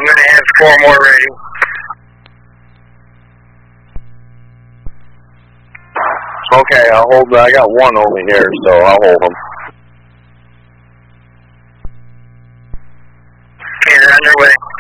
I'm going to have 4 more ready. Okay, I'll hold. I got 1 over here, so I'll hold them. Okay, they're underway.